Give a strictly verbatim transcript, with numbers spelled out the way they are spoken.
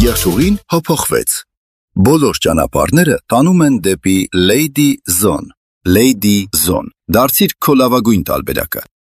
Եղշուղին հափոխվեց։ Բոլոր ճանապարհները տանում են դեպի Lady Zone։ Lady Zone։ Դարձիր քո լավագույն տարբերակը։